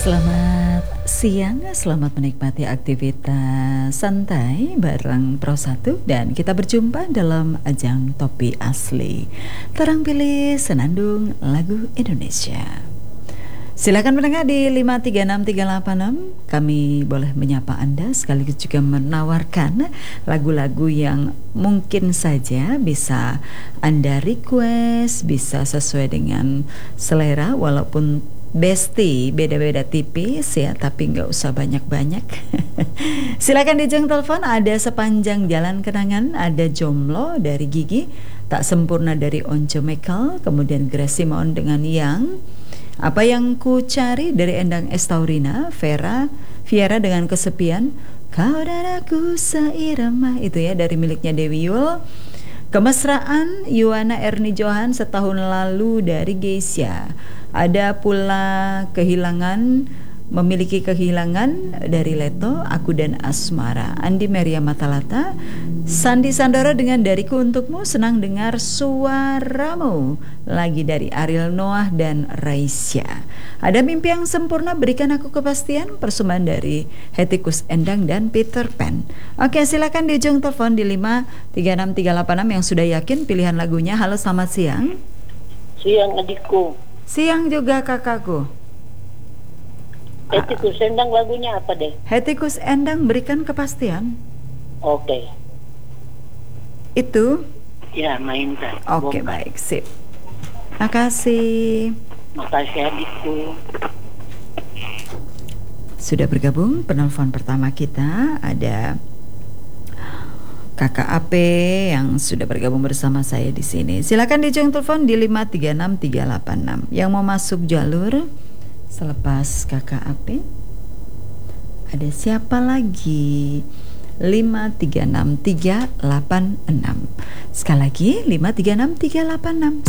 Selamat siang, selamat menikmati aktivitas santai bareng Pro 1 dan kita berjumpa dalam ajang Topi Asli. Terang pilih senandung lagu Indonesia. Silakan mendengar di 5363866. Kami boleh menyapa Anda sekaligus juga menawarkan lagu-lagu yang mungkin saja bisa Anda request, bisa sesuai dengan selera walaupun Besti beda-beda tipis ya, tapi nggak usah banyak-banyak. Silakan dijeng telepon. Ada Sepanjang Jalan Kenangan, ada Jomblo dari Gigi, Tak Sempurna dari Once Mekel, kemudian Grace Simon dengan Yang, Apa Yang Ku Cari dari Endang Estaurina, Viera dengan Kesepian, Kau dan Aku Seirama itu ya dari miliknya Dewi Yul. Kemesraan Yuana Erni Johan Setahun Lalu dari Geisha. Ada pula Memiliki Kehilangan dari Leto, Aku dan Asmara. Andi Maria Matalata, Sandi Sandoro dengan Dariku Untukmu, Senang Dengar Suaramu lagi dari Ariel Noah dan Raisya. Ada Mimpi Yang Sempurna, Berikan Aku Kepastian, persembahan dari Hetikus Endang dan Peter Pan. Oke, silakan di ujung telepon di 5363866 yang sudah yakin pilihan lagunya. Halo, selamat siang. Siang adikku. Siang juga kakakku. Hetikus Endang lagunya apa deh? Hetikus Endang, Berikan Kepastian. Oke. Itu? Ya, mainkan. Oke, baik, sip. Makasih. Makasih adikku. Sudah bergabung penelpon pertama kita, ada Kakak AP yang sudah bergabung bersama saya di sini. Silakan di ujung telepon di 5363866. Yang mau masuk jalur selepas Kakak AP, ada siapa lagi? 5363866. Sekali lagi 5363866.